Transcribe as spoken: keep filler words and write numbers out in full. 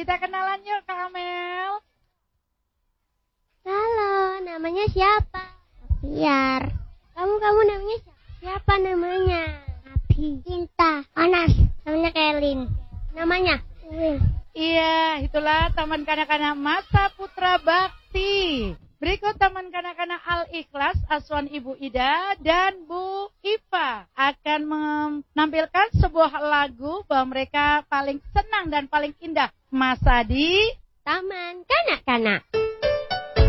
Kita kenalan yuk, Kak Amel. Halo, namanya siapa? Biar. Kamu kamu namanya siapa? Siapa namanya? Abi. Cinta. Anas. Namanya Kelin. Namanya? Win. Iya, itulah Taman Kanak-Kanak Masa Putra Bakti. Berikut Taman Kanak-Kanak Al-Ikhlas, Asuhan Ibu Ida dan Bu Iva akan menampilkan sebuah lagu bahwa mereka paling senang dan paling indah masa di Taman Kanak-Kanak.